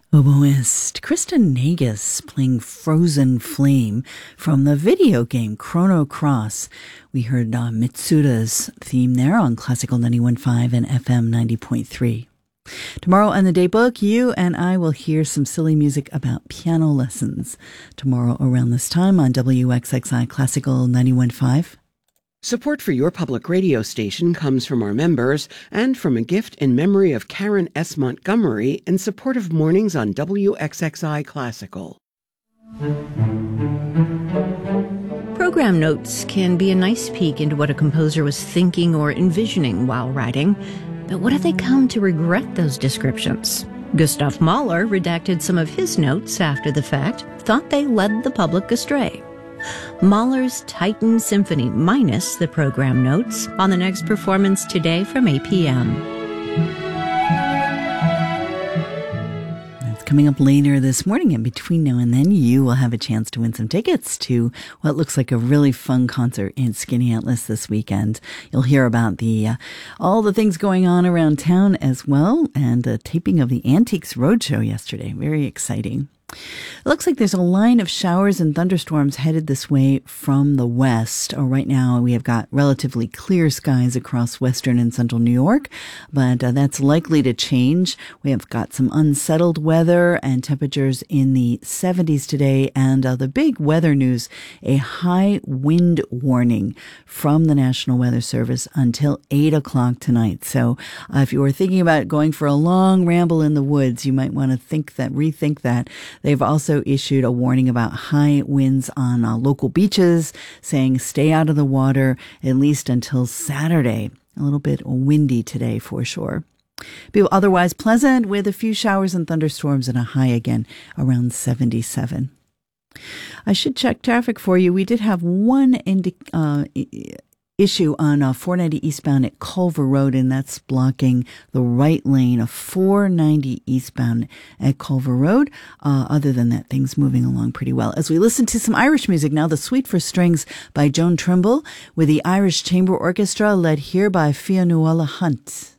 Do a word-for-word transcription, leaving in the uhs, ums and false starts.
Oboist Kristen Nagus playing Frozen Flame from the video game Chrono Cross. We heard uh, Mitsuda's theme there on Classical ninety-one point five and F M ninety point three. Tomorrow on the Daybook, you and I will hear some silly music about piano lessons. Tomorrow around this time on W X X I Classical ninety-one point five. Support for your public radio station comes from our members and from a gift in memory of Karen S. Montgomery in support of mornings on W X X I Classical. Program notes can be a nice peek into what a composer was thinking or envisioning while writing, but what if they come to regret those descriptions? Gustav Mahler redacted some of his notes after the fact, thought they led the public astray. Mahler's Titan Symphony minus the program notes on the next performance today from eight p.m. It's coming up later this morning, and between now and then you will have a chance to win some tickets to what looks like a really fun concert in Skinny Atlas this weekend. You'll hear about the uh, all the things going on around town as well, and the taping of the Antiques Roadshow yesterday. Very exciting. It looks like there's a line of showers and thunderstorms headed this way from the west. Oh, right now, we have got relatively clear skies across western and central New York, but uh, that's likely to change. We have got some unsettled weather and temperatures in the seventies today, and uh, the big weather news, a high wind warning from the National Weather Service until eight o'clock tonight. So uh, if you were thinking about going for a long ramble in the woods, you might want to think that, rethink that. They've also issued a warning about high winds on uh, local beaches, saying stay out of the water at least until Saturday. A little bit windy today for sure. Be otherwise pleasant with a few showers and thunderstorms and a high again around seventy-seven. I should check traffic for you. We did have one indi- uh, issue on uh, four ninety eastbound at Culver Road, and that's blocking the right lane of four ninety eastbound at Culver Road. Uh, other than that, things moving along pretty well. As we listen to some Irish music now, the Suite for Strings by Joan Trimble with the Irish Chamber Orchestra led here by Fionnuala Hunt.